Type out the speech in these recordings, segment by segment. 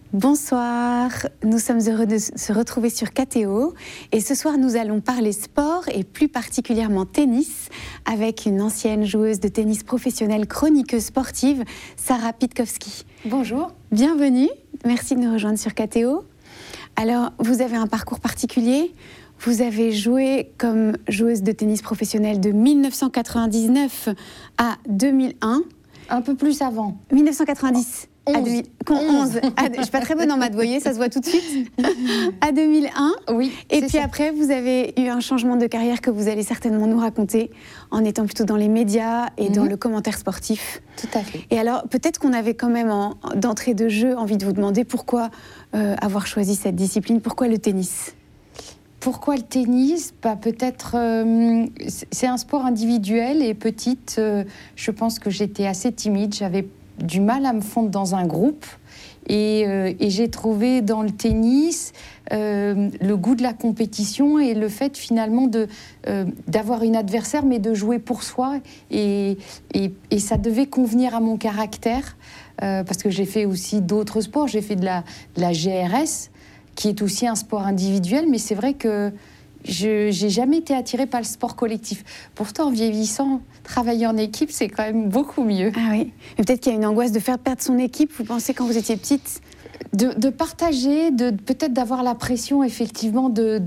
Bonsoir, nous sommes heureux de se retrouver sur KTO et ce soir nous allons parler sport et plus particulièrement tennis avec une ancienne joueuse de tennis professionnelle chroniqueuse sportive, Sarah Pitkowski. Bonjour. Bienvenue, merci de nous rejoindre sur KTO. Alors, vous avez un parcours particulier, vous avez joué comme joueuse de tennis professionnelle de 1999 à 2001. Un peu plus avant. 1990 à 2011. Je ne suis pas très bonne en maths, vous voyez, ça se voit tout de suite. À 2001. Oui. Et puis après, vous avez eu un changement de carrière que vous allez certainement nous raconter en étant plutôt dans les médias et dans le commentaire sportif. Tout à fait. Et alors, peut-être qu'on avait quand même d'entrée de jeu envie de vous demander pourquoi avoir choisi cette discipline, pourquoi le tennis ? Pourquoi le tennis ? Peut-être, c'est un sport individuel et petite, je pense que j'étais assez timide, j'avais du mal à me fondre dans un groupe et j'ai trouvé dans le tennis le goût de la compétition et le fait finalement d'avoir une adversaire mais de jouer pour soi et ça devait convenir à mon caractère parce que j'ai fait aussi d'autres sports, j'ai fait de la GRS qui est aussi un sport individuel, mais c'est vrai que je n'ai jamais été attirée par le sport collectif. Pourtant, en vieillissant, travailler en équipe, c'est quand même beaucoup mieux. Ah oui, mais peut-être qu'il y a une angoisse de faire perdre son équipe, vous pensez, quand vous étiez petite ? De partager, peut-être d'avoir la pression, effectivement, de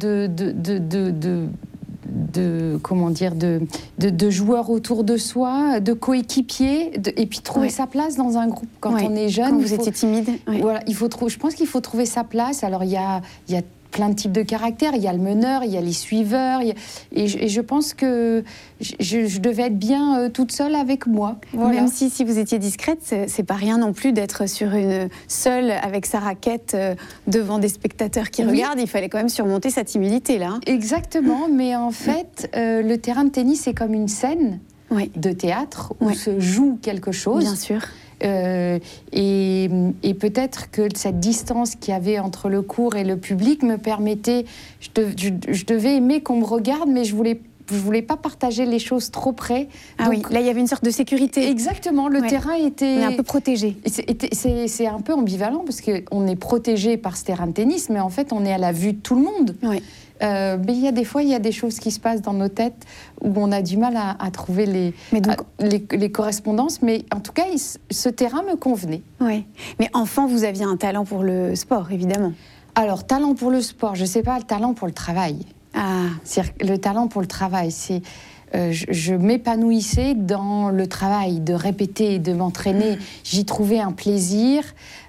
joueurs autour de soi, de coéquipiers, et puis trouver sa place dans un groupe quand on est jeune. Quand vous étiez timide. Voilà, je pense qu'il faut trouver sa place. Alors, il y a plein de types de caractères. Il y a le meneur, il y a les suiveurs. Et je pense que je devais être bien toute seule avec moi. Voilà. Même si vous étiez discrète, c'est pas rien non plus d'être seule avec sa raquette devant des spectateurs qui regardent. Il fallait quand même surmonter sa timidité, là. Exactement, mais en fait, le terrain de tennis, c'est comme une scène de théâtre où se joue quelque chose. Bien sûr. Et peut-être que cette distance qu'il y avait entre le court et le public me permettait... Je devais aimer qu'on me regarde, mais je voulais pas partager les choses trop près. Ah donc, oui, là il y avait une sorte de sécurité. Exactement, le terrain était... On est un peu protégé. C'est un peu ambivalent parce qu'on est protégé par ce terrain de tennis, mais en fait on est à la vue de tout le monde. Oui. Mais il y a des choses qui se passent dans nos têtes où on a du mal à trouver les correspondances. Mais en tout cas, ce terrain me convenait. Oui. Mais enfant, vous aviez un talent pour le sport, évidemment. Alors, talent pour le sport, je ne sais pas, le talent pour le travail. Ah. Le talent pour le travail, c'est... je m'épanouissais dans le travail, de répéter, de m'entraîner. J'y trouvais un plaisir,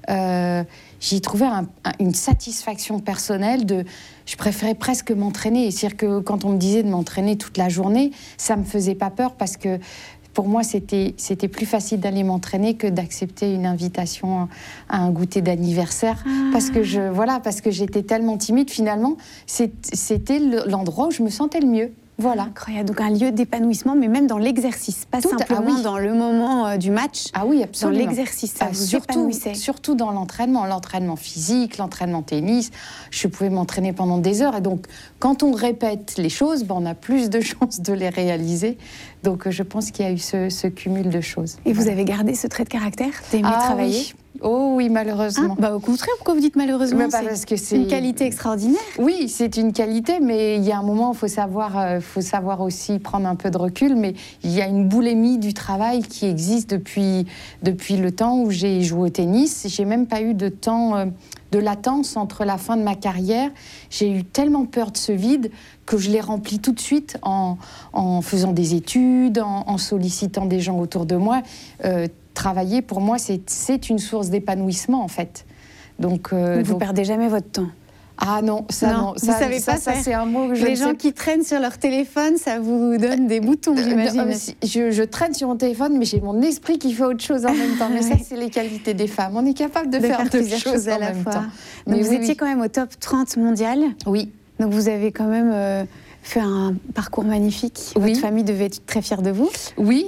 j'y trouvais une satisfaction personnelle. Je préférais presque m'entraîner. C'est-à-dire que quand on me disait de m'entraîner toute la journée, ça ne me faisait pas peur parce que pour moi, c'était plus facile d'aller m'entraîner que d'accepter une invitation à un goûter d'anniversaire. Parce que j'étais tellement timide, finalement, c'était l'endroit où je me sentais le mieux. Voilà. Incroyable. Donc un lieu d'épanouissement, mais même dans l'exercice, pas simplement dans le moment du match. Ah oui, absolument. Dans l'exercice, ça vous épanouissait. Surtout dans l'entraînement physique, l'entraînement tennis. Je pouvais m'entraîner pendant des heures. Et donc, quand on répète les choses, on a plus de chances de les réaliser. Donc, je pense qu'il y a eu ce cumul de choses. Et vous avez gardé ce trait de caractère d'aimer travailler ? Oui. Oh oui, malheureusement. Au contraire, pourquoi vous dites malheureusement ? Parce que c'est une qualité extraordinaire. Oui, c'est une qualité, mais il y a un moment où il faut savoir aussi prendre un peu de recul. Mais il y a une boulimie du travail qui existe depuis le temps où j'ai joué au tennis. J'ai même pas eu de temps de latence entre la fin de ma carrière. J'ai eu tellement peur de ce vide que je l'ai rempli tout de suite en faisant des études, en sollicitant des gens autour de moi. Travailler, pour moi, c'est une source d'épanouissement, en fait. Donc vous perdez jamais votre temps. Ah non, vous savez pas ça, c'est un mot que Les gens qui traînent sur leur téléphone, ça vous donne des boutons, j'imagine. Je traîne sur mon téléphone, mais j'ai mon esprit qui fait autre chose en même temps. Mais ça, c'est les qualités des femmes. On est capable de faire plusieurs choses à la fois. Donc vous étiez quand même au top 30 mondial. Oui. Donc vous avez quand même... fait un parcours magnifique. Votre famille devait être très fière de vous. Oui,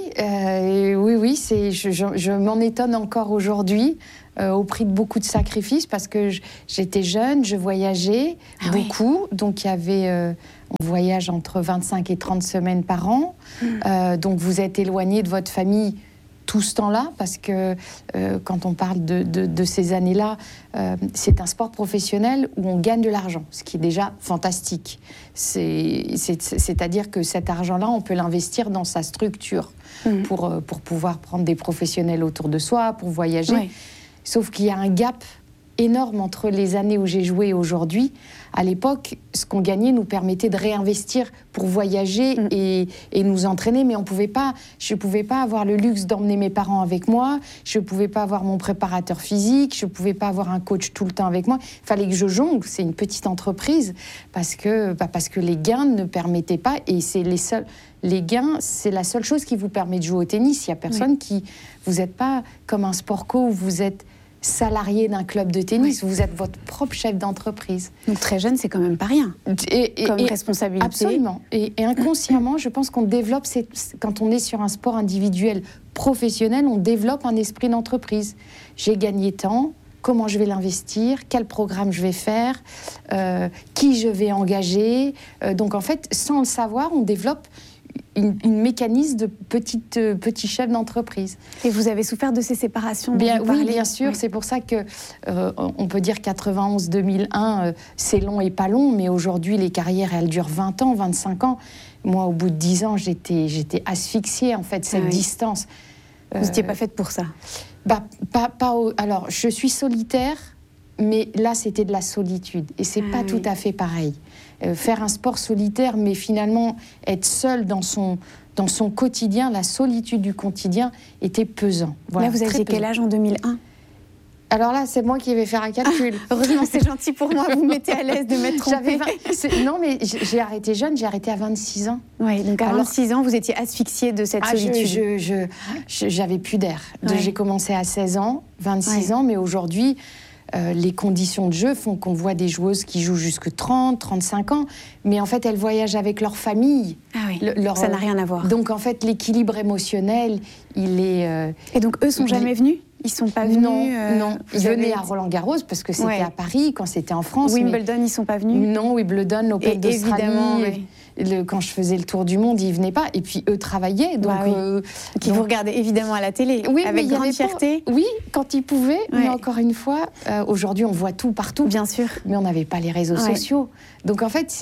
je m'en étonne encore aujourd'hui, au prix de beaucoup de sacrifices, parce que j'étais jeune, je voyageais beaucoup, donc il y avait... on voyage entre 25 et 30 semaines par an, donc vous êtes éloigné de votre famille tout ce temps-là, parce que quand on parle de ces années-là, c'est un sport professionnel où on gagne de l'argent, ce qui est déjà fantastique. C'est-à-dire que cet argent-là, on peut l'investir dans sa structure pour pouvoir prendre des professionnels autour de soi, pour voyager. Ouais. Sauf qu'il y a un gap énorme entre les années où j'ai joué et aujourd'hui. À l'époque, ce qu'on gagnait nous permettait de réinvestir pour voyager et nous entraîner, mais je ne pouvais pas avoir le luxe d'emmener mes parents avec moi, je ne pouvais pas avoir mon préparateur physique, je ne pouvais pas avoir un coach tout le temps avec moi. Il fallait que je jongle, c'est une petite entreprise, parce que les gains ne permettaient pas, et les gains, c'est la seule chose qui vous permet de jouer au tennis. Il n'y a personne qui... Vous n'êtes pas comme un sport co où vous êtes salarié d'un club de tennis, vous êtes votre propre chef d'entreprise. Donc très jeune, c'est quand même pas rien comme responsabilité. Absolument. Et inconsciemment, je pense qu'on développe, quand on est sur un sport individuel professionnel, on développe un esprit d'entreprise. J'ai gagné tant, comment je vais l'investir, quel programme je vais faire, qui je vais engager. Donc en fait, sans le savoir, on développe une mécanisme de petit chef d'entreprise. Et vous avez souffert de ces séparations Oui, bien sûr. Oui. C'est pour ça que on peut dire 91-2001, c'est long et pas long, mais aujourd'hui, les carrières, elles durent 20 ans, 25 ans. Moi, au bout de 10 ans, j'étais asphyxiée, en fait, cette distance. Vous n'étiez pas faite pour ça? Alors, je suis solitaire, mais là, c'était de la solitude. Et c'est pas tout à fait pareil. Faire un sport solitaire, mais finalement être seul dans son quotidien, la solitude du quotidien était pesant. Voilà, là, vous aviez quel âge en 2001 ? Alors là, c'est moi qui vais faire un calcul. Heureusement, c'est gentil pour moi, vous me mettez à l'aise de m'être trompée. Non, mais j'ai arrêté jeune, j'ai arrêté à 26 ans. Oui, donc à 26 ans, vous étiez asphyxiée de cette solitude. J'avais plus d'air. J'ai commencé à 16 ans, 26 ans, mais aujourd'hui... les conditions de jeu font qu'on voit des joueuses qui jouent jusque 30, 35 ans, mais en fait, elles voyagent avec leur famille. Ah oui, ça n'a rien à voir. Donc, en fait, l'équilibre émotionnel, il est... Et donc, eux sont jamais venus ? Ils sont pas venus Non. Ils venaient à Roland-Garros, parce que c'était à Paris, quand c'était en France. Wimbledon, ils sont pas venus ? Non, Wimbledon, l'Open d'Australie... Quand je faisais le tour du monde, ils venaient pas. Et puis, eux travaillaient. Donc, qui vous regardaient évidemment à la télé, avec grande fierté. Oui, quand ils pouvaient. Mais encore une fois, aujourd'hui, on voit tout partout. Bien sûr. Mais on n'avait pas les réseaux sociaux. Donc, en fait,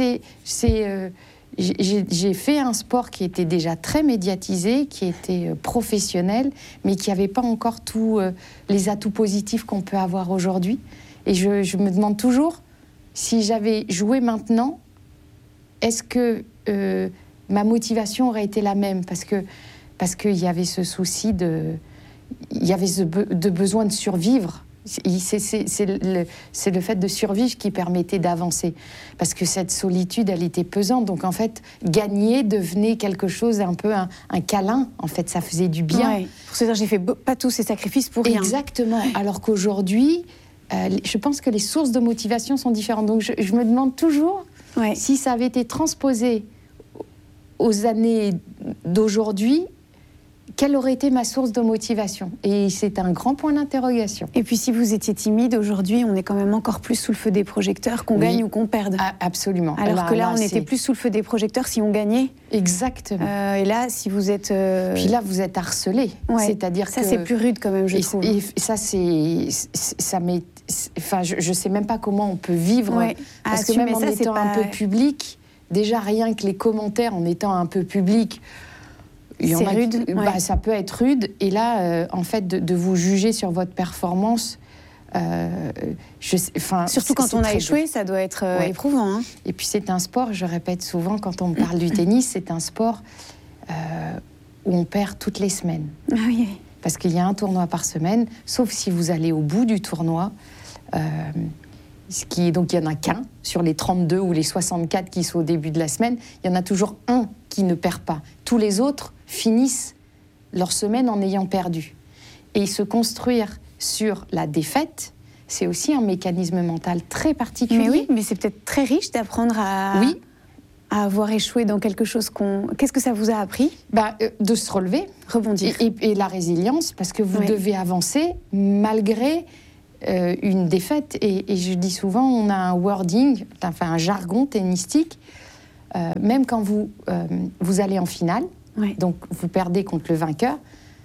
j'ai fait un sport qui était déjà très médiatisé, qui était professionnel, mais qui n'avait pas encore tous les atouts positifs qu'on peut avoir aujourd'hui. Et je me demande toujours, si j'avais joué maintenant, est-ce que ma motivation aurait été la même ? Parce qu'il y avait ce souci il y avait de besoin de survivre. C'est le fait de survivre qui permettait d'avancer. Parce que cette solitude, elle était pesante. Donc en fait, gagner devenait quelque chose, un peu un câlin. En fait, ça faisait du bien. Ouais. Pour se dire, j'ai fait pas tous ces sacrifices pour rien. Exactement. Alors qu'aujourd'hui, je pense que les sources de motivation sont différentes. Donc je me demande toujours... Si ça avait été transposé aux années d'aujourd'hui, quelle aurait été ma source de motivation ? Et c'est un grand point d'interrogation. Et puis si vous étiez timide, aujourd'hui, on est quand même encore plus sous le feu des projecteurs, qu'on gagne ou qu'on perde. Absolument. Alors que là, on était plus sous le feu des projecteurs si on gagnait. Exactement. Et là, si vous êtes... Puis là, vous êtes harcelé. C'est-à-dire ça, c'est plus rude quand même, je trouve. Et ça, ça m'est... Enfin, je ne sais même pas comment on peut vivre, parce que même en étant un peu public, déjà rien que les commentaires en étant un peu public, c'est rude. Ça peut être rude. Et là, en fait, de vous juger sur votre performance, surtout quand on a échoué, ça doit être éprouvant. Hein. Et puis c'est un sport, je répète souvent, quand on me parle du tennis, c'est un sport où on perd toutes les semaines. Ah oui. Parce qu'il y a un tournoi par semaine, sauf si vous allez au bout du tournoi. Donc il n'y en a qu'un sur les 32 ou les 64 qui sont au début de la semaine. Il y en a toujours un qui ne perd pas. Tous les autres finissent leur semaine en ayant perdu. Et se construire sur la défaite, c'est aussi un mécanisme mental très particulier. Mais oui, mais c'est peut-être très riche d'apprendre à avoir échoué dans quelque chose Qu'est-ce que ça vous a appris ? De se relever. Rebondir. Et la résilience, parce que vous devez avancer malgré une défaite. Et je dis souvent, on a un wording, enfin un jargon tennistique, même quand vous allez en finale, donc vous perdez contre le vainqueur,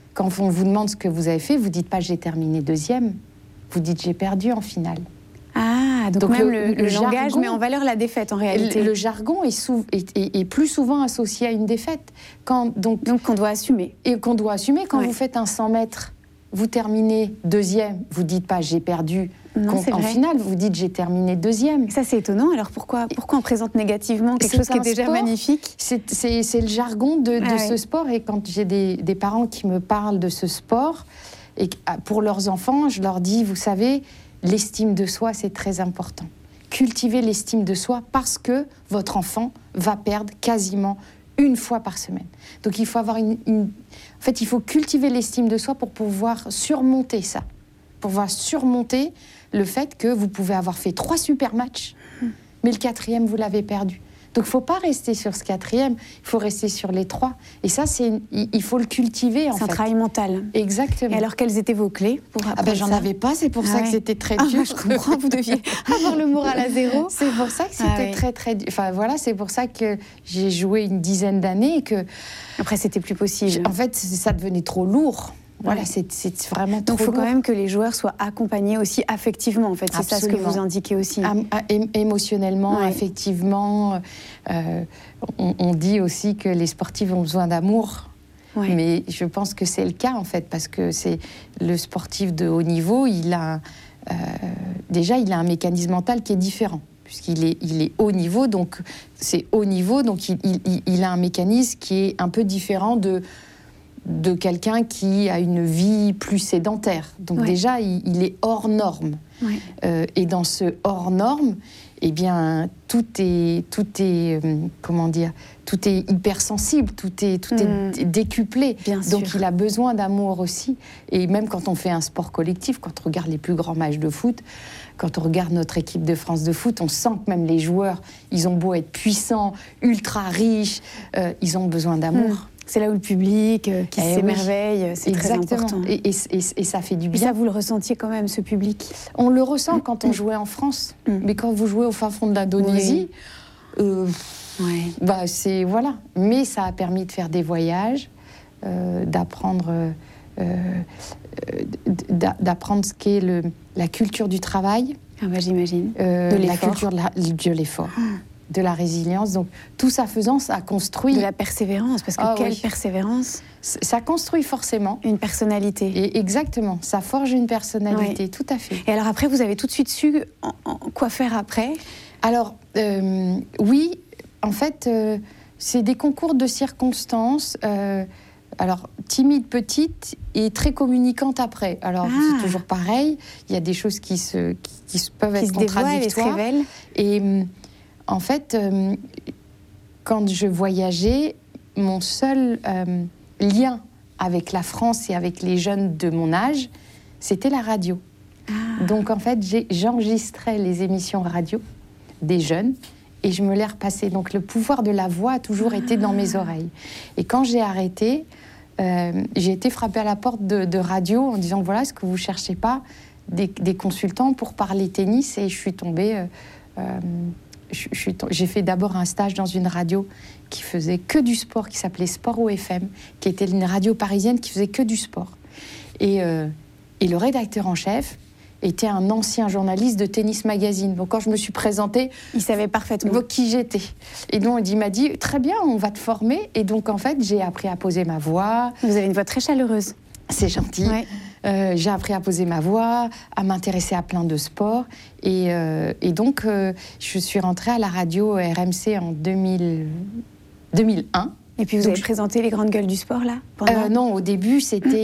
Quand on vous demande ce que vous avez fait, vous dites pas j'ai terminé deuxième, vous dites j'ai perdu en finale. Ah, donc même le langage met en valeur la défaite en réalité. Le jargon est plus souvent associé à une défaite. Donc qu'on doit assumer. Et qu'on doit assumer quand vous faites un 100 mètres, vous terminez deuxième, vous dites pas j'ai perdu. En finale, vous dites j'ai terminé deuxième. Et ça c'est étonnant, alors pourquoi on présente négativement quelque chose qui est déjà magnifique? C'est le jargon de ce sport, et quand j'ai des parents qui me parlent de ce sport, et pour leurs enfants, je leur dis, vous savez, l'estime de soi c'est très important. Cultivez l'estime de soi parce que votre enfant va perdre quasiment une fois par semaine. Donc il faut avoir en fait, il faut cultiver l'estime de soi pour pouvoir surmonter ça. Pour pouvoir surmonter le fait que vous pouvez avoir fait 3 super matchs, mais le 4e, vous l'avez perdu. Donc, il ne faut pas rester sur ce 4e, il faut rester sur les 3. Et ça, il faut le cultiver, en fait. C'est un travail mental. Exactement. Et alors, quelles étaient vos clés pour apprendre j'en avais pas, c'est pour ça que c'était très dur. Je comprends, vous deviez avoir le moral à zéro. C'est pour ça que c'était très, très dur. Enfin, voilà, c'est pour ça que j'ai joué une dizaine d'années et que... Après, c'était plus possible. En fait, ça devenait trop lourd. Voilà, c'est vraiment trop Donc, il faut lourd. quand même que les joueurs soient accompagnés aussi affectivement, en fait. C'est ça ce que vous indiquez aussi. Émotionnellement, affectivement. On dit aussi que les sportifs ont besoin d'amour. Ouais. Mais je pense que c'est le cas, en fait, parce que c'est le sportif de haut niveau, déjà, il a un mécanisme mental qui est différent. Puisqu'il est haut niveau, donc c'est haut niveau, donc il a un mécanisme qui est un peu différent de quelqu'un qui a une vie plus sédentaire. Donc déjà, il est hors norme. Ouais. Et dans ce hors norme, eh bien, tout est hypersensible, tout est décuplé. Bien Donc sûr. il a besoin d'amour aussi. Et même quand on fait un sport collectif, quand on regarde les plus grands matchs de foot, quand on regarde notre équipe de France de foot, on sent que même les joueurs, ils ont beau être puissants, ultra riches, ils ont besoin d'amour. C'est là où le public qui s'émerveille, c'est très important. Et ça fait du bien. Et ça, vous le ressentiez quand même, ce public? On le ressent quand on jouait en France. Mais quand vous jouez au fin fond de l'Indonésie, c'est... Voilà. Mais ça a permis de faire des voyages, d'apprendre ce qu'est la culture du travail. Ah bah, j'imagine. La culture de l'effort. De la résilience. Donc, tout ça faisant, ça construit... De la persévérance, parce que quelle persévérance? Ça construit forcément... Une personnalité. Et exactement, ça forge une personnalité, tout à fait. Et alors après, vous avez tout de suite su quoi faire après? Alors, oui, en fait, c'est des concours de circonstances... alors, timide, petite et très communicante après. Alors, c'est toujours pareil. Il y a des choses qui peuvent être contradictoires. Et en fait, quand je voyageais, mon seul lien avec la France et avec les jeunes de mon âge, c'était la radio. Donc, en fait, j'enregistrais les émissions radio des jeunes et je me les repassais. Donc, le pouvoir de la voix a toujours été dans mes oreilles. Et quand j'ai arrêté... j'ai été frappée à la porte de radio en disant, voilà, est-ce que vous ne cherchez pas des consultants pour parler tennis? Et je suis tombée... j'ai fait d'abord un stage dans une radio qui faisait que du sport, qui s'appelait Sport OFM, qui était une radio parisienne qui faisait que du sport. Et le rédacteur en chef était un ancien journaliste de Tennis Magazine. Donc quand je me suis présentée... Il savait parfaitement qui j'étais. Et donc il m'a dit, très bien, on va te former. Et donc en fait, j'ai appris à poser ma voix. Vous avez une voix très chaleureuse. C'est gentil. Ouais. J'ai appris à poser ma voix, à m'intéresser à plein de sports. Et donc, je suis rentrée à la radio RMC en 2001. Et puis vous avez présenté les grandes gueules du sport, là Non, au début,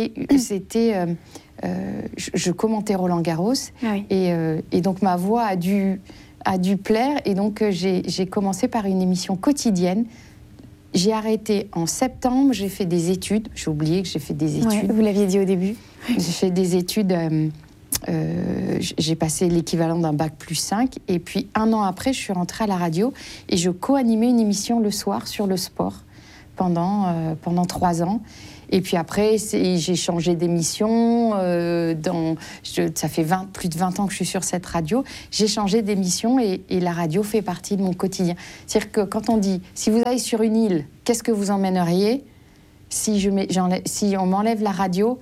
je commentais Roland Garros. Et donc, ma voix a dû plaire. Et donc, j'ai commencé par une émission quotidienne. J'ai arrêté en septembre, j'ai fait des études. J'ai oublié que j'ai fait des études. Ouais, vous l'aviez dit au début. J'ai fait des études, j'ai passé l'équivalent d'un bac plus 5. Et puis, 1 an après, je suis rentrée à la radio et je co-animais une émission le soir sur le sport pendant 3 ans. Et puis après, j'ai changé d'émission. Ça fait plus de 20 ans que je suis sur cette radio. J'ai changé d'émission et la radio fait partie de mon quotidien. C'est-à-dire que quand on dit, si vous allez sur une île, qu'est-ce que vous emmèneriez ? Si on m'enlève la radio,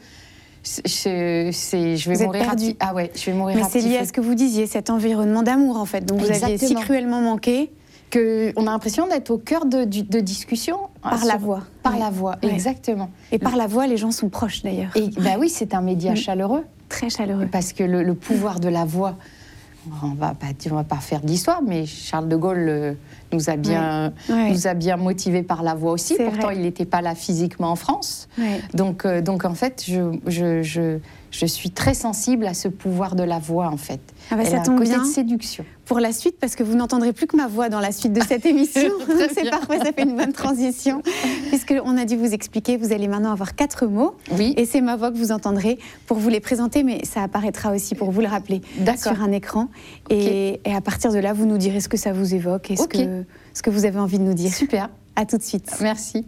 je vais mourir. Ah ouais, je vais mourir. Mais c'est lié à ce que vous disiez, cet environnement d'amour en fait, dont vous aviez si cruellement manqué. On a l'impression d'être au cœur de discussions. Par la voix. Par la voix, exactement. Et par la voix, les gens sont proches d'ailleurs. Et bah oui, c'est un média chaleureux. Très chaleureux. Parce que le pouvoir de la voix, on va pas faire de l'histoire, mais Charles de Gaulle nous a bien motivés par la voix aussi. Pourtant, il n'était pas là physiquement en France. Ouais. Donc en fait, je suis très sensible à ce pouvoir de la voix, en fait. Ah bah ça tombe bien de séduction. Pour la suite, parce que vous n'entendrez plus que ma voix dans la suite de cette émission. C'est parfait, ça fait une bonne transition. Puisqu'on a dû vous expliquer, vous allez maintenant avoir 4 mots. Oui. Et c'est ma voix que vous entendrez pour vous les présenter, mais ça apparaîtra aussi pour vous le rappeler sur un écran. Okay. Et à partir de là, vous nous direz ce que ça vous évoque et ce que vous avez envie de nous dire. Super. À tout de suite. Merci.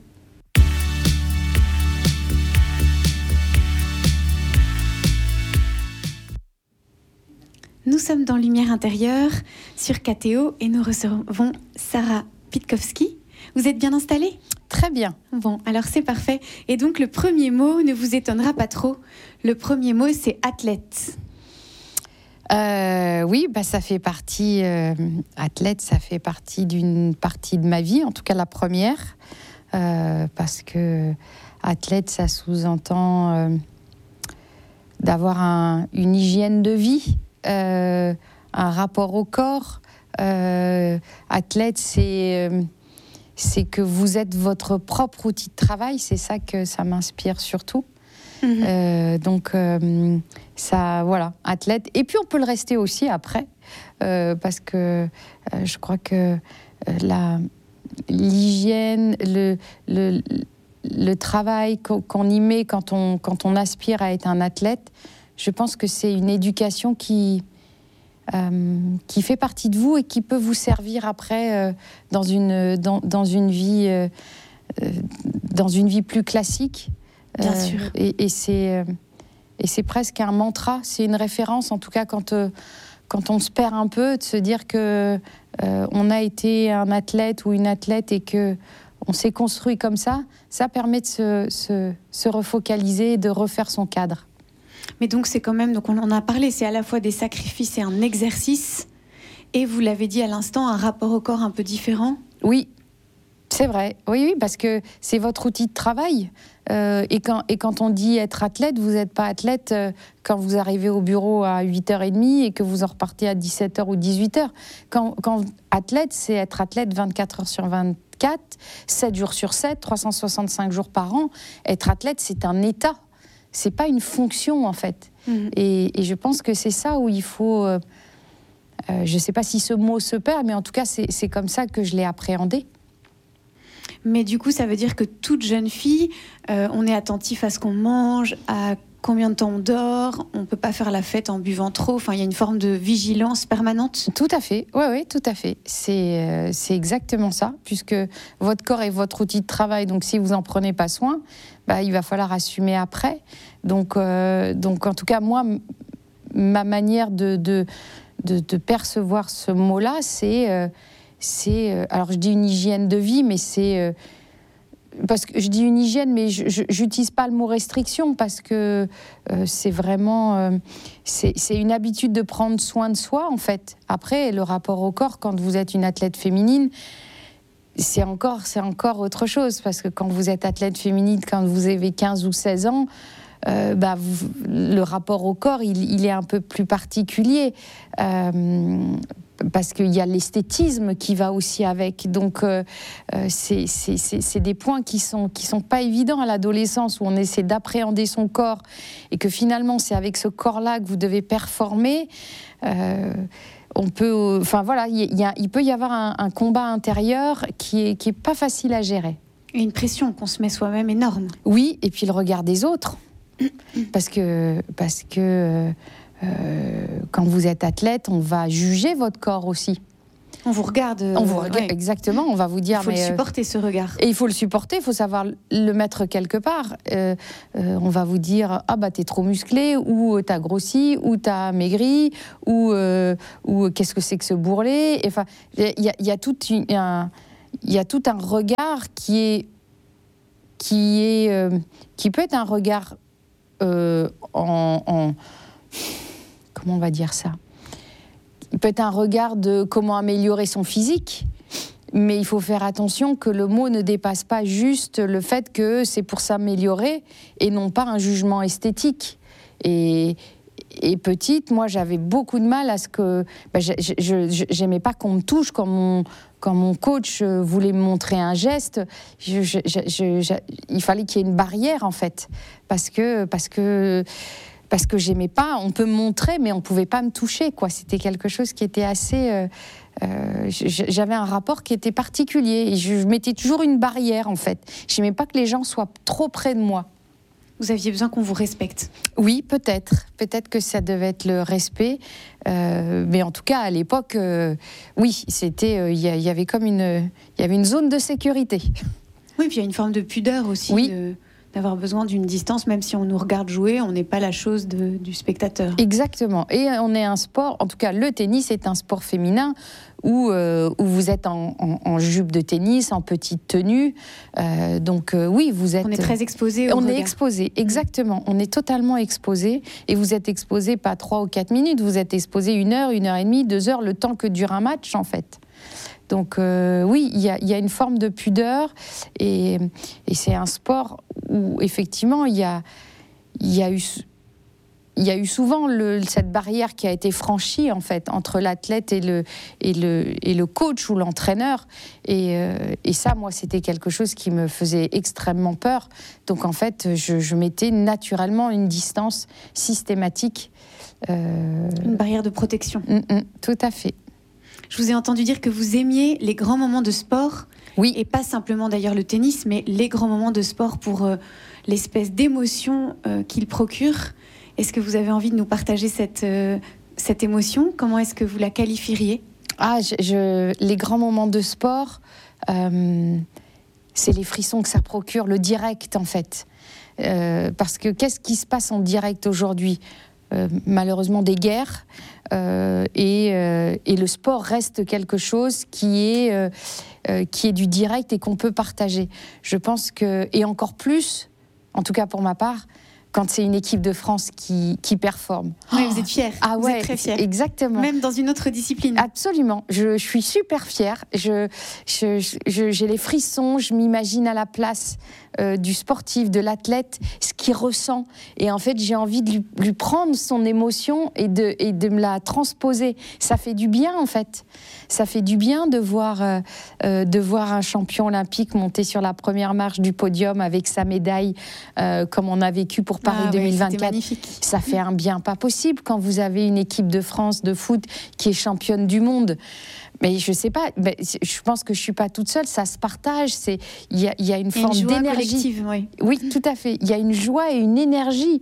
Nous sommes dans Lumière intérieure sur KTO et nous recevons Sarah Pitkowski. Vous êtes bien installée ? Très bien. Bon, alors c'est parfait. Et donc le premier mot ne vous étonnera pas trop. Le premier mot, c'est athlète. Oui, bah ça fait partie, athlète, ça fait partie d'une partie de ma vie, en tout cas la première, parce que athlète, ça sous-entend d'avoir une hygiène de vie. Un rapport au corps. Athlète, c'est que vous êtes votre propre outil de travail. C'est ça que ça m'inspire surtout. Donc, ça, voilà, athlète. Et puis, on peut le rester aussi après, parce que je crois que l'hygiène, le travail qu'on y met quand on aspire à être un athlète, je pense que c'est une éducation qui fait partie de vous et qui peut vous servir après dans une vie plus classique. Bien sûr. Et c'est presque un mantra, c'est une référence, en tout cas quand on se perd un peu, de se dire que on a été un athlète ou une athlète et que on s'est construit comme ça permet de se refocaliser et de refaire son cadre. Mais donc c'est quand même, donc on en a parlé, c'est à la fois des sacrifices et un exercice, et vous l'avez dit à l'instant, un rapport au corps un peu différent. Oui, c'est vrai, oui, parce que c'est votre outil de travail, et quand on dit être athlète, vous n'êtes pas athlète quand vous arrivez au bureau à 8h30 et que vous en repartez à 17h ou 18h. Quand athlète, c'est être athlète 24 heures sur 24, 7 jours sur 7, 365 jours par an. Être athlète, c'est un état. C'est pas une fonction, en fait. Et je pense que c'est ça où il faut... je sais pas si ce mot se perd, mais en tout cas, c'est comme ça que je l'ai appréhendé. Mais du coup, ça veut dire que toute jeune fille, on est attentif à ce qu'on mange, à combien de temps on dort, on peut pas faire la fête en buvant trop. Enfin, il y a une forme de vigilance permanente. Tout à fait, oui, tout à fait. C'est exactement ça, puisque votre corps est votre outil de travail, donc si vous en prenez pas soin, bah, il va falloir assumer après. Donc en tout cas, moi, ma manière de percevoir ce mot-là, c'est alors je dis une hygiène de vie, mais c'est... parce que je dis une hygiène, mais je n'utilise pas le mot restriction, parce que c'est vraiment... c'est une habitude de prendre soin de soi, en fait. Après, le rapport au corps, quand vous êtes une athlète féminine, c'est encore autre chose, parce que quand vous êtes athlète féminine, quand vous avez 15 ou 16 ans, le rapport au corps, il est un peu plus particulier. Parce qu'il y a l'esthétisme qui va aussi avec. Donc, c'est des points qui sont pas évidents à l'adolescence, où on essaie d'appréhender son corps et que finalement, c'est avec ce corps-là que vous devez performer. On peut... Enfin, voilà, il peut y avoir un combat intérieur qui est pas facile à gérer. Et une pression qu'on se met soi-même énorme. Oui, et puis le regard des autres. Parce que quand vous êtes athlète, on va juger votre corps aussi. On vous regarde. Ouais. Exactement, on va vous dire... Il faut le supporter, ce regard. Et il faut le supporter, il faut savoir le mettre quelque part. On va vous dire, ah bah t'es trop musclé, ou t'as grossi, ou t'as maigri, ou qu'est-ce que c'est que ce bourrelet. Enfin, il y a tout un regard qui est qui peut être un regard comment on va dire ça ? Il peut être un regard de comment améliorer son physique, mais il faut faire attention que le mot ne dépasse pas juste le fait que c'est pour s'améliorer et non pas un jugement esthétique. Et petite, moi, j'avais beaucoup de mal à ce que... j'aimais pas qu'on me touche quand mon coach voulait me montrer un geste. Il fallait qu'il y ait une barrière, en fait, parce que j'aimais pas. On peut me montrer, mais on pouvait pas me toucher, quoi. C'était quelque chose qui était assez... j'avais un rapport qui était particulier. Et je mettais toujours une barrière, en fait. J'aimais pas que les gens soient trop près de moi. Vous aviez besoin qu'on vous respecte ? Oui, peut-être. Peut-être que ça devait être le respect. Mais en tout cas, à l'époque, oui, c'était... Il y avait comme une zone de sécurité. Oui, puis il y a une forme de pudeur aussi, oui. D'avoir besoin d'une distance, même si on nous regarde jouer, on n'est pas la chose du spectateur. Exactement. Et on est un sport, en tout cas le tennis est un sport féminin où vous êtes en jupe de tennis, en petite tenue. Donc oui, vous êtes... On est très exposé au regard. est exposé, exactement. On est totalement exposé. Et vous êtes exposé pas 3 ou 4 minutes, vous êtes exposé 1 heure, 1 heure et demie, 2 heures, le temps que dure un match, en fait. Donc oui, il y a une forme de pudeur et c'est un sport où effectivement il y a eu souvent cette barrière qui a été franchie en fait entre l'athlète et le coach ou l'entraîneur et ça moi c'était quelque chose qui me faisait extrêmement peur. Donc en fait je mettais naturellement une distance systématique. Une barrière de protection. Tout à fait. Je vous ai entendu dire que vous aimiez les grands moments de sport, oui. Et pas simplement d'ailleurs le tennis, mais les grands moments de sport pour l'espèce d'émotion qu'il procure. Est-ce que vous avez envie de nous partager cette émotion ? Comment est-ce que vous la qualifieriez ? Les grands moments de sport, c'est les frissons que ça procure, le direct en fait. Parce que qu'est-ce qui se passe en direct aujourd'hui ? Malheureusement des guerres et le sport reste quelque chose qui est du direct et qu'on peut partager. Je pense que, et encore plus, en tout cas pour ma part, quand c'est une équipe de France qui performe. Oui, vous êtes fière. Ah vous ouais, êtes très fière. Exactement. Même dans une autre discipline. Absolument. Je suis super fière. J'ai les frissons. Je m'imagine à la place du sportif, de l'athlète, ce qu'il ressent. Et en fait, j'ai envie de lui prendre son émotion et de me la transposer. Ça fait du bien, en fait. Ça fait du bien de voir un champion olympique monter sur la première marche du podium avec sa médaille, comme on a vécu pour Paris 2024. C'était magnifique. Ça fait un bien pas possible quand vous avez une équipe de France de foot qui est championne du monde. Mais je sais pas, je pense que je suis pas toute seule, ça se partage. Il y a une forme d'énergie. Oui, tout à fait. Il y a une joie et une énergie.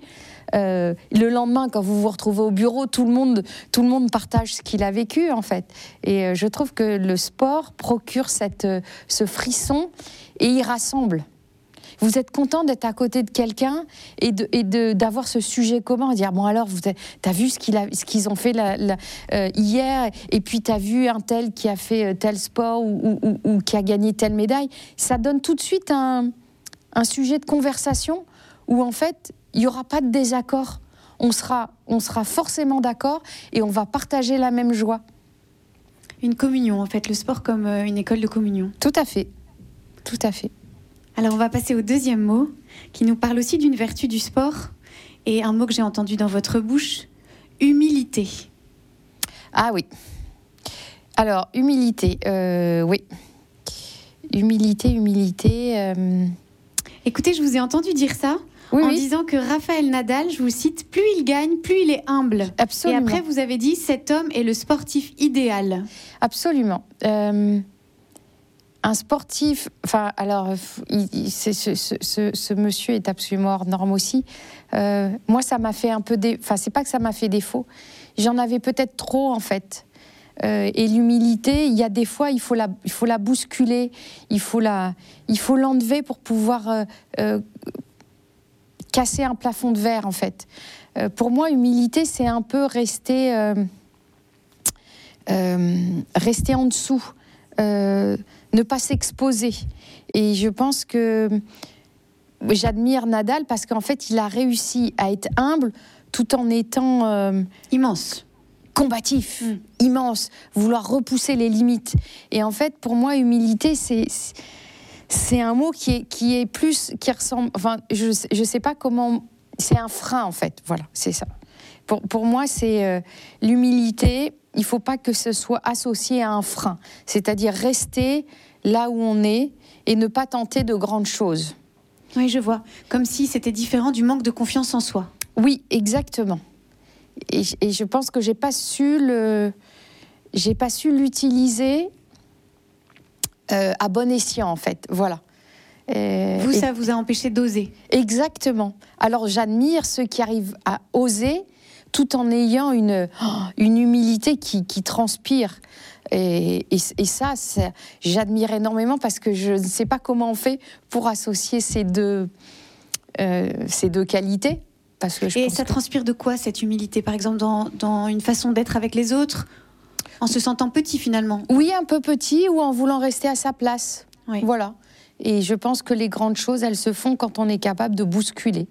Le lendemain, quand vous vous retrouvez au bureau, tout le monde partage ce qu'il a vécu, en fait. Et je trouve que le sport procure ce frisson et il rassemble. Vous êtes content d'être à côté de quelqu'un et d'avoir ce sujet commun, dire bon alors t'as vu ce qu'ils ont fait hier et puis t'as vu un tel qui a fait tel sport ou qui a gagné telle médaille. Ça donne tout de suite un sujet de conversation où en fait il n'y aura pas de désaccord. On sera forcément d'accord et on va partager la même joie. Une communion en fait, le sport comme une école de communion. Tout à fait, tout à fait. Alors on va passer au deuxième mot, qui nous parle aussi d'une vertu du sport, et un mot que j'ai entendu dans votre bouche, humilité. Ah oui. Alors, humilité, oui. Humilité. Écoutez, je vous ai entendu dire ça disant que Rafael Nadal, je vous cite, plus il gagne, plus il est humble. Absolument. Et après, vous avez dit, cet homme est le sportif idéal. Absolument. Un sportif, enfin, alors, ce monsieur est absolument hors norme aussi. Moi, ça m'a fait un peu... Enfin, c'est pas que ça m'a fait défaut. J'en avais peut-être trop, en fait. Et l'humilité, il y a des fois, il faut la bousculer, il faut l'enlever pour pouvoir casser un plafond de verre, en fait. Pour moi, humilité, c'est un peu rester en dessous. Ne pas s'exposer. Et je pense que j'admire Nadal parce qu'en fait, il a réussi à être humble tout en étant immense, combatif, immense, vouloir repousser les limites. Et en fait, pour moi, humilité, c'est un mot qui est plus, qui ressemble. Enfin, je sais pas comment. C'est un frein en fait. Voilà, c'est ça. Pour moi, c'est l'humilité. Il faut pas que ce soit associé à un frein. C'est-à-dire rester là où on est et ne pas tenter de grandes choses. Oui, je vois. Comme si c'était différent du manque de confiance en soi. Oui, exactement. Et je pense que j'ai pas su l'utiliser à bon escient, en fait. Voilà. Ça vous a empêché d'oser. Exactement. Alors, j'admire ceux qui arrivent à oser tout en ayant une humilité qui transpire. Et ça, j'admire énormément parce que je ne sais pas comment on fait pour associer ces deux qualités. Parce que et ça transpire de quoi, cette humilité, par exemple, dans une façon d'être avec les autres, en se sentant petit finalement? Oui, un peu petit ou en voulant rester à sa place. Oui. Voilà. Et je pense que les grandes choses, elles se font quand on est capable de bousculer.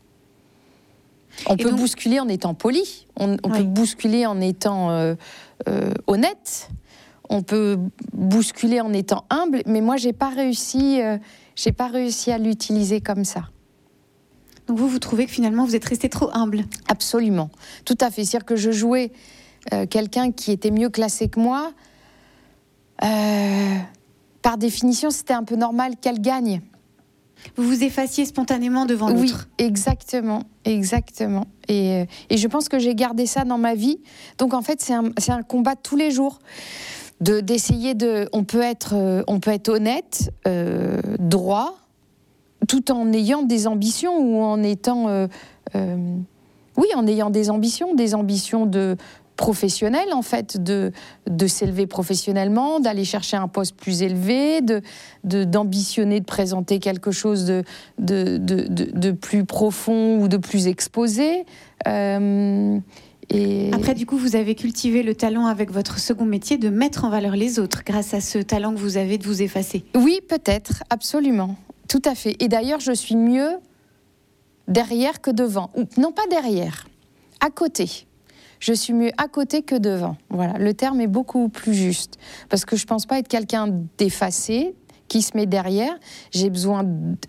On peut bousculer en étant poli, on peut bousculer en étant honnête, on peut bousculer en étant humble, mais moi, j'ai pas réussi à l'utiliser comme ça. Donc vous trouvez que finalement, vous êtes resté trop humble? Absolument, tout à fait. C'est-à-dire que je jouais quelqu'un qui était mieux classé que moi. Par définition, c'était un peu normal qu'elle gagne. Vous vous effaciez spontanément devant l'autre? Oui, exactement. Et je pense que j'ai gardé ça dans ma vie. Donc en fait, c'est un combat de tous les jours. D'essayer de... On peut être honnête, droit, tout en ayant des ambitions ou en étant... en ayant des ambitions de professionnelles, en fait, de s'élever professionnellement, d'aller chercher un poste plus élevé, d'ambitionner de présenter quelque chose de plus profond ou de plus exposé. Après, du coup, vous avez cultivé le talent avec votre second métier de mettre en valeur les autres grâce à ce talent que vous avez de vous effacer. Oui, peut-être, absolument. Tout à fait. Et d'ailleurs, je suis mieux derrière que devant. Non, pas derrière, à côté. Je suis mieux à côté que devant. Voilà, le terme est beaucoup plus juste. Parce que je ne pense pas être quelqu'un d'effacé, qui se met derrière. J'ai besoin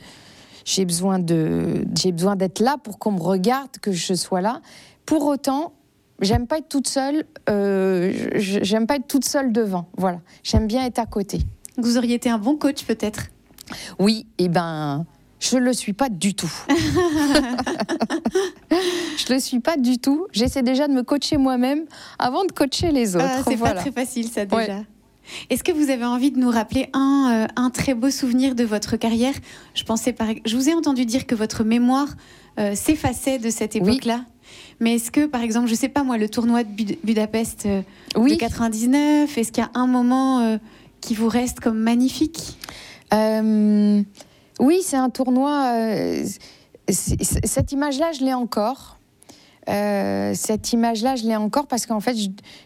d'être là pour qu'on me regarde, que je sois là. Pour autant, j'aime pas être toute seule. J'aime pas être toute seule devant. Voilà, j'aime bien être à côté. Vous auriez été un bon coach, peut-être? Oui, je ne le suis pas du tout. Je ne le suis pas du tout. J'essaie déjà de me coacher moi-même avant de coacher les autres. C'est pas très facile, ça, déjà. Ouais. Est-ce que vous avez envie de nous rappeler un très beau souvenir de votre carrière? Je vous ai entendu dire que votre mémoire s'effaçait de cette époque-là. Oui. Mais est-ce que, par exemple, je ne sais pas moi, le tournoi de Budapest de 99, est-ce qu'il y a un moment qui vous reste comme magnifique? Oui, c'est un tournoi. Cette image-là, je l'ai encore. Parce qu'en fait,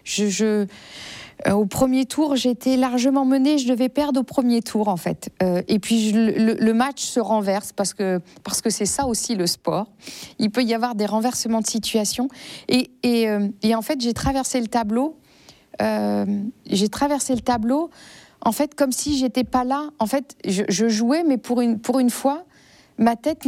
au premier tour, j'étais largement menée. Je devais perdre au premier tour, en fait. Et puis, le match se renverse parce que c'est ça aussi le sport. Il peut y avoir des renversements de situation. Et en fait, j'ai traversé le tableau. En fait, comme si j'étais pas là. En fait, je jouais, mais pour une fois, ma tête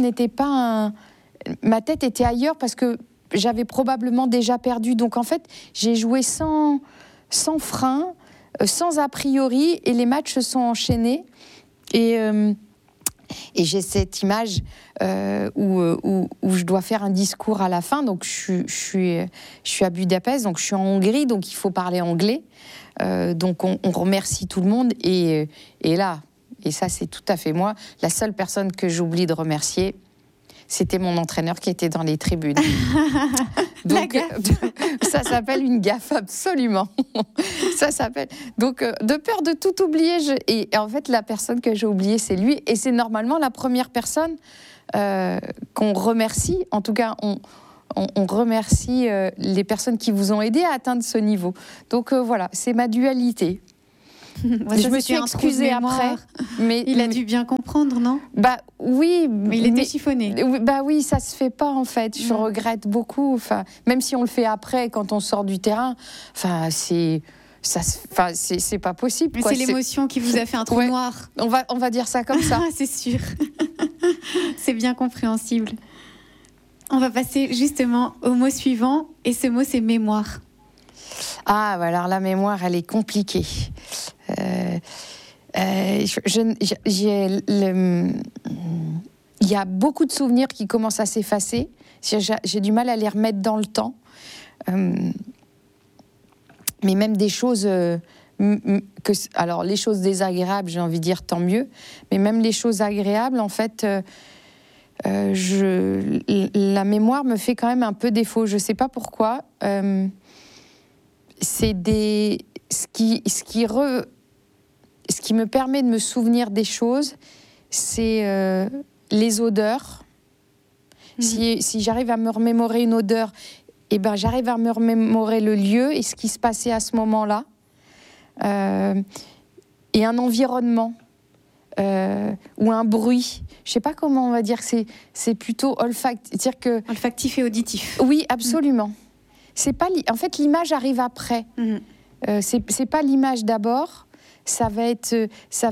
était ailleurs parce que j'avais probablement déjà perdu. Donc, en fait, j'ai joué sans frein, sans a priori, et les matchs se sont enchaînés. Et j'ai cette image où je dois faire un discours à la fin. Donc, je suis à Budapest, donc je suis en Hongrie, donc il faut parler anglais. Donc on remercie tout le monde et là, et ça c'est tout à fait moi, la seule personne que j'oublie de remercier, c'était mon entraîneur qui était dans les tribunes. Donc ça s'appelle une gaffe, absolument. Ça s'appelle. Donc de peur de tout oublier, et en fait la personne que j'ai oubliée c'est lui, et c'est normalement la première personne qu'on remercie. En tout cas on remercie les personnes qui vous ont aidé à atteindre ce niveau. Donc voilà, c'est ma dualité. Je me suis excusée après. Mais il a dû bien comprendre, non? Bah oui. Mais il était chiffonné. Bah oui, ça se fait pas en fait. Je regrette beaucoup. Enfin, même si on le fait après, quand on sort du terrain, enfin c'est pas possible. C'est l'émotion qui vous a fait un trou noir. On va dire ça comme ça. C'est sûr. C'est bien compréhensible. On va passer justement au mot suivant, et ce mot, c'est mémoire. Ah, alors la mémoire, elle est compliquée. Il y a beaucoup de souvenirs qui commencent à s'effacer. J'ai du mal à les remettre dans le temps. Mais même des choses... alors, les choses désagréables, j'ai envie de dire tant mieux. Mais même les choses agréables, en fait... la mémoire me fait quand même un peu défaut. Je ne sais pas pourquoi. Ce qui me permet de me souvenir des choses, c'est les odeurs. Si j'arrive à me remémorer une odeur, eh ben, j'arrive à me remémorer le lieu et ce qui se passait à ce moment-là. Et un environnement. Ou un bruit. Je ne sais pas comment on va dire. C'est plutôt olfactif. Olfactif et auditif. Oui, absolument. C'est pas en fait, l'image arrive après. C'est pas l'image d'abord. Ça va être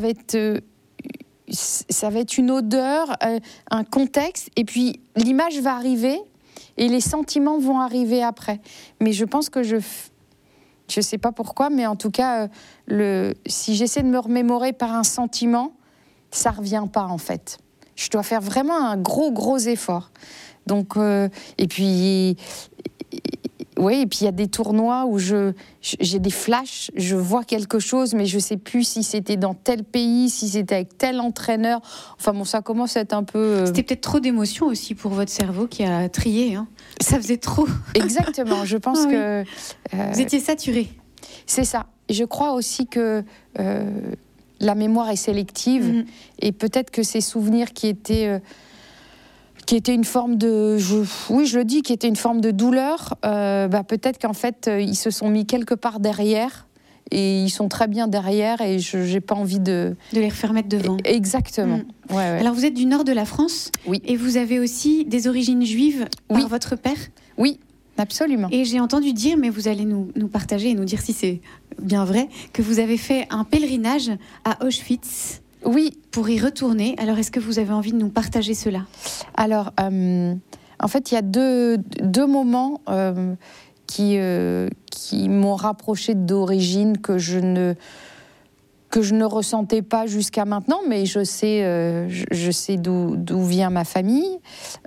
une odeur, un contexte, et puis l'image va arriver et les sentiments vont arriver après. Mais je pense que je sais pas pourquoi, mais en tout cas, si j'essaie de me remémorer par un sentiment, ça revient pas en fait. Je dois faire vraiment un gros effort. Donc et puis il y a des tournois où j'ai des flashs, je vois quelque chose, mais je sais plus si c'était dans tel pays, si c'était avec tel entraîneur. Enfin bon, ça commence à être un peu... C'était peut-être trop d'émotions aussi pour votre cerveau qui a trié. Hein. Ça faisait trop. Exactement, je pense que... Vous étiez saturé. C'est ça. Je crois aussi que la mémoire est sélective et peut-être que ces souvenirs qui étaient une forme de... je le dis, qui était une forme de douleur, peut-être qu'en fait, ils se sont mis quelque part derrière et ils sont très bien derrière et je n'ai pas envie de les refaire mettre devant. Exactement. Ouais. Alors, vous êtes du nord de la France. Oui. Et vous avez aussi des origines juives par votre père. Oui, absolument. Et j'ai entendu dire, mais vous allez nous partager et nous dire si c'est bien vrai, que vous avez fait un pèlerinage à Auschwitz. Oui. Pour y retourner. Alors, est-ce que vous avez envie de nous partager cela? Alors, en fait, il y a deux moments qui m'ont rapproché d'origines que je ne ressentais pas jusqu'à maintenant, mais je sais d'où vient ma famille.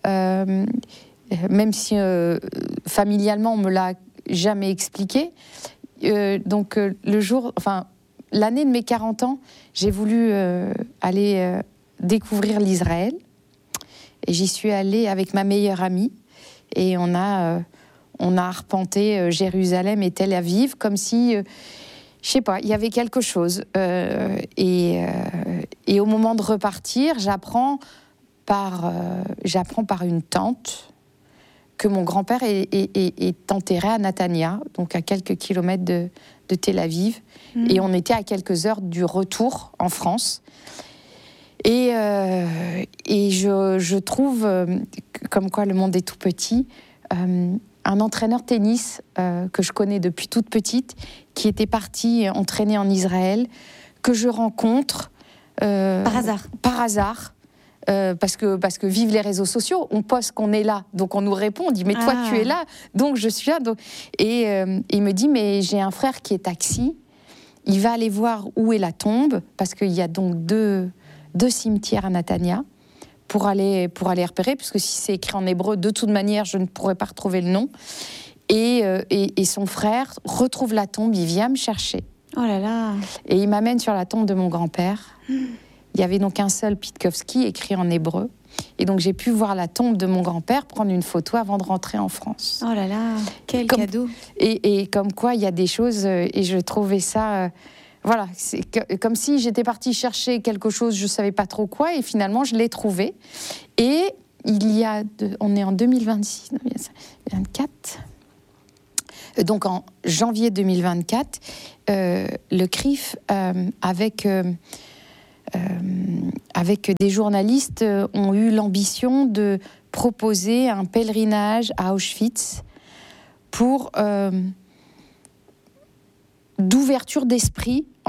Même si familialement, on ne me l'a jamais expliqué. Donc, l'année de mes 40 ans, j'ai voulu aller découvrir l'Israël. Et j'y suis allée avec ma meilleure amie. Et on a arpenté Jérusalem et Tel Aviv comme si, je sais pas, il y avait quelque chose. Et au moment de repartir, j'apprends par une tante que mon grand-père est enterré à Natania, donc à quelques kilomètres de Tel Aviv. Et on était à quelques heures du retour en France. Et je trouve, comme quoi le monde est tout petit, un entraîneur tennis que je connais depuis toute petite, qui était parti entraîner en Israël, que je rencontre... par hasard. Par hasard. Parce que vivent les réseaux sociaux, on poste qu'on est là, donc on nous répond, on dit mais toi tu es là, donc je suis là. Et il me dit mais j'ai un frère qui est taxi, il va aller voir où est la tombe, parce qu'il y a donc deux cimetières à Natania, pour aller repérer, puisque si c'est écrit en hébreu, de toute manière je ne pourrais pas retrouver le nom. Et son frère retrouve la tombe, il vient me chercher. Oh là là. Et il m'amène sur la tombe de mon grand-père. Il y avait donc un seul Pitkowski écrit en hébreu. Et donc j'ai pu voir la tombe de mon grand-père, prendre une photo avant de rentrer en France. Oh là là, quel cadeau. Et comme quoi il y a des choses, et je trouvais ça... voilà, c'est comme si j'étais partie chercher quelque chose, je ne savais pas trop quoi, et finalement je l'ai trouvé. Et on est en 2026, 2024... Donc en janvier 2024, le CRIF, avec des journalistes, ont eu l'ambition de proposer un pèlerinage à Auschwitz d'ouverture d'esprit